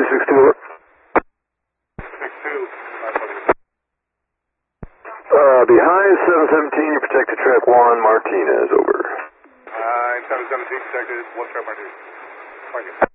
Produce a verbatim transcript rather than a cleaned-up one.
six two. six two. Uh, behind seven seventeen, you protected track one, Martinez, over. Uh, seven seventeen, protected, one track Martinez. Thank you.